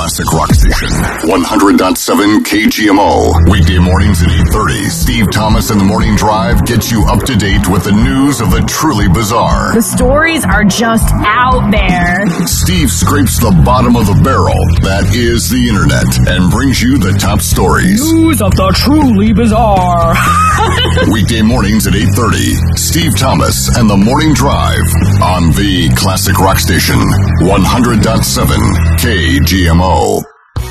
classic rock station, 100.7 KGMO. Weekday mornings at 8:30. Steve Thomas and the Morning Drive gets you up to date with the news of the truly bizarre. The stories are just out there. Steve scrapes the bottom of the barrel, that is the internet, and brings you the top stories. News of the truly bizarre. Weekday mornings at 8:30. Steve Thomas and the Morning Drive on the classic rock station, 100.7 KGMO.